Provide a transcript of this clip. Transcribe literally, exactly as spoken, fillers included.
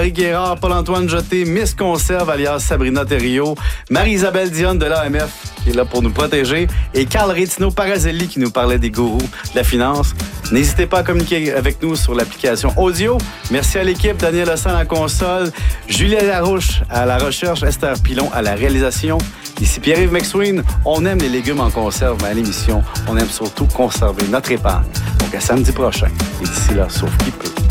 Marie Guérard, Paul-Antoine Jeté, Miss Conserve, alias Sabrina Thériault, Marie-Isabelle Dionne de l'A M F, qui est là pour nous protéger, et Carl Rétino Parazelli, qui nous parlait des gourous de la finance. N'hésitez pas à communiquer avec nous sur l'application audio. Merci à l'équipe, Daniel Hassan à la console, Julia Larouche à la recherche, Esther Pilon à la réalisation. Ici Pierre-Yves McSween. On aime les légumes en conserve, mais à l'émission, on aime surtout conserver notre épargne. Donc à samedi prochain. Et d'ici là, sauf qui peut.